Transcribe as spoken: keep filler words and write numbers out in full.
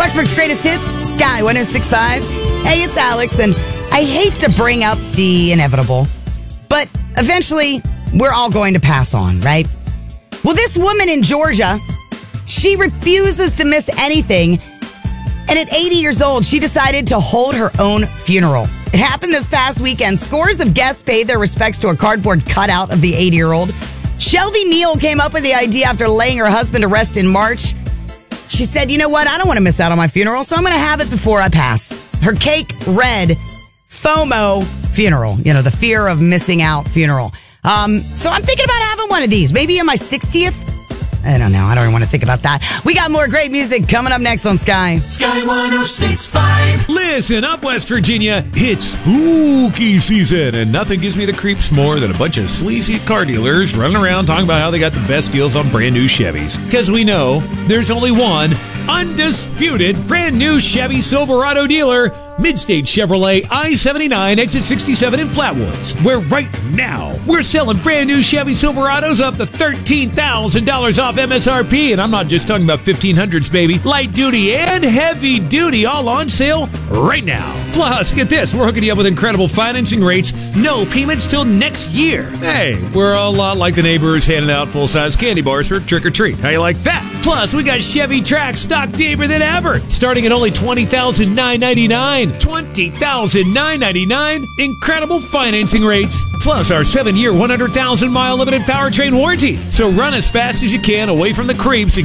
Clarksburg's greatest hits, Sky one oh six point five. Hey, it's Alex, and I hate to bring up the inevitable, but eventually we're all going to pass on, right? Well, this woman in Georgia, she refuses to miss anything, and at eighty years old, she decided to hold her own funeral. It happened this past weekend. Scores of guests paid their respects to a cardboard cutout of the eighty-year-old. Shelby Neal came up with the idea after laying her husband to rest in March. She said, you know what? I don't want to miss out on my funeral, so I'm going to have it before I pass. Her cake read FOMO funeral, you know, the fear of missing out funeral. Um, so I'm thinking about having one of these, maybe in my sixtieth. I don't know. I don't even want to think about that. We got more great music coming up next on Sky. Sky one oh six point five. Listen up, West Virginia. It's spooky season, and nothing gives me the creeps more than a bunch of sleazy car dealers running around talking about how they got the best deals on brand new Chevys. Because we know there's only one undisputed brand new Chevy Silverado dealer, Midstage Chevrolet I seventy-nine, exit sixty-seven in Flatwoods, where right now we're selling brand new Chevy Silverados up to thirteen thousand dollars off M S R P, and I'm not just talking about fifteen hundreds, baby. Light duty and heavy duty all on sale right now. Plus, get this, we're hooking you up with incredible financing rates, no payments till next year. Hey, we're a lot like the neighbors handing out full-size candy bars for trick-or-treat. How you like that? Plus, we got Chevy Trax stock deeper than ever, starting at only twenty thousand nine hundred ninety-nine dollars. twenty thousand nine hundred ninety-nine dollars. Incredible financing rates. Plus our seven-year, one hundred thousand mile limited powertrain warranty. So run as fast as you can away from the creeps and